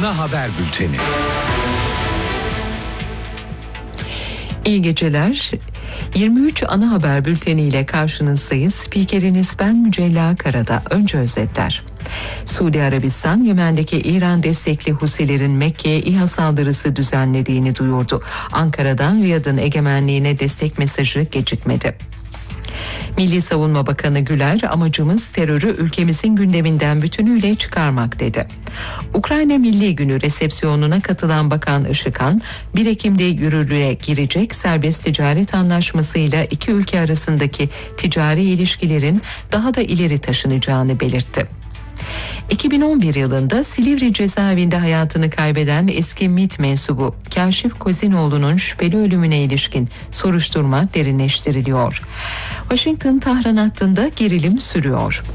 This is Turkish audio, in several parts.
Ana haber bülteni. İyi geceler. 23 ana haber bülteniyle karşınızdayız. Spikeriniz ben Mücella Karada. Önce özetler. Suudi Arabistan, Yemen'deki İran destekli Husilerin Mekke'ye İHA saldırısı düzenlediğini duyurdu. Ankara'dan Riyad'ın egemenliğine destek mesajı gecikmedi. Milli Savunma Bakanı Güler, amacımız terörü ülkemizin gündeminden bütünüyle çıkarmak dedi. Ukrayna Milli Günü resepsiyonuna katılan Bakan Işıkhan, 1 Ekim'de yürürlüğe girecek serbest ticaret anlaşmasıyla iki ülke arasındaki ticari ilişkilerin daha da ileri taşınacağını belirtti. 2011 yılında Silivri cezaevinde hayatını kaybeden eski MİT mensubu Kaşif Kozinoğlu'nun şüpheli ölümüne ilişkin soruşturma derinleştiriliyor. Washington-Tahran hattında gerilim sürüyor.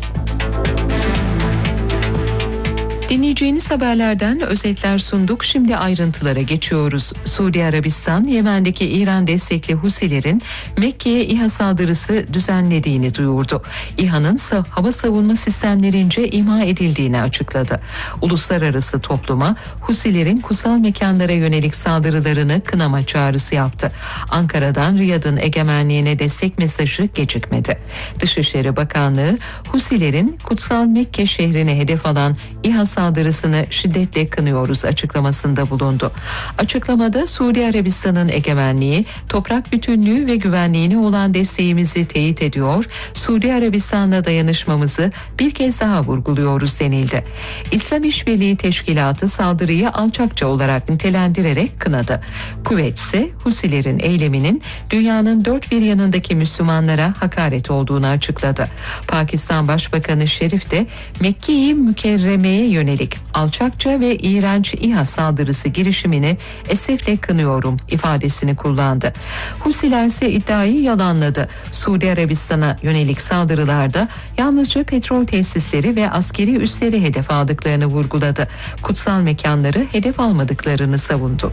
Dinleyeceğiniz haberlerden özetler sunduk. Şimdi ayrıntılara geçiyoruz. Suudi Arabistan, Yemen'deki İran destekli Husilerin Mekke'ye İHA saldırısı düzenlediğini duyurdu. İHA'nın hava savunma sistemlerince imha edildiğini açıkladı. Uluslararası topluma Husilerin kutsal mekanlara yönelik saldırılarını kınama çağrısı yaptı. Ankara'dan Riyad'ın egemenliğine destek mesajı gecikmedi. Dışişleri Bakanlığı, Husilerin kutsal Mekke şehrine hedef alan İHA saldırısını şiddetle kınıyoruz açıklamasında bulundu. Açıklamada Suudi Arabistan'ın egemenliği, toprak bütünlüğü ve güvenliğine olan desteğimizi teyit ediyor, Suudi Arabistan'la dayanışmamızı bir kez daha vurguluyoruz denildi. İslam İşbirliği Teşkilatı saldırıyı alçakça olarak nitelendirerek kınadı. Kuveyt ise Husilerin eyleminin dünyanın dört bir yanındaki Müslümanlara hakaret olduğunu açıkladı. Pakistan Başbakanı Şerif de Mekke-i Mükerreme'ye yönelik alçakça ve iğrenç İHA saldırısı girişimini esefle kınıyorum ifadesini kullandı. Husiler ise iddiayı yalanladı. Suudi Arabistan'a yönelik saldırılarda yalnızca petrol tesisleri ve askeri üsleri hedef aldıklarını vurguladı. Kutsal mekanları hedef almadıklarını savundu.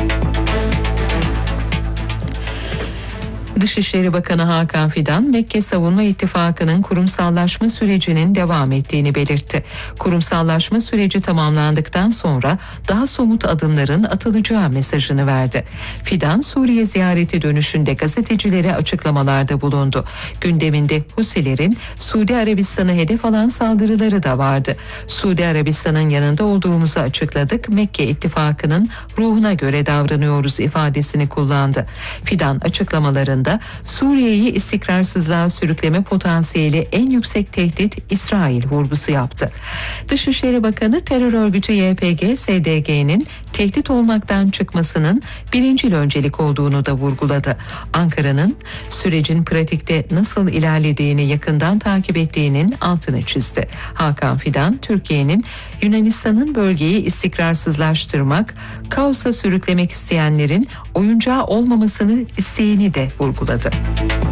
Dışişleri Bakanı Hakan Fidan, Mekke Savunma İttifakı'nın kurumsallaşma sürecinin devam ettiğini belirtti. Kurumsallaşma süreci tamamlandıktan sonra daha somut adımların atılacağı mesajını verdi. Fidan, Suriye ziyareti dönüşünde gazetecilere açıklamalarda bulundu. Gündeminde Husilerin Suudi Arabistan'ı hedef alan saldırıları da vardı. Suudi Arabistan'ın yanında olduğumuzu açıkladık. Mekke İttifakı'nın ruhuna göre davranıyoruz ifadesini kullandı. Fidan açıklamalarında Suriye'yi istikrarsızlığa sürükleme potansiyeli en yüksek tehdit İsrail vurgusu yaptı. Dışişleri Bakanı terör örgütü YPG-SDG'nin tehdit olmaktan çıkmasının birincil öncelik olduğunu da vurguladı. Ankara'nın sürecin pratikte nasıl ilerlediğini yakından takip ettiğinin altını çizdi. Hakan Fidan, Türkiye'nin Yunanistan'ın bölgeyi istikrarsızlaştırmak, kaosa sürüklemek isteyenlerin oyuncağı olmamasını isteğini de vurguladı.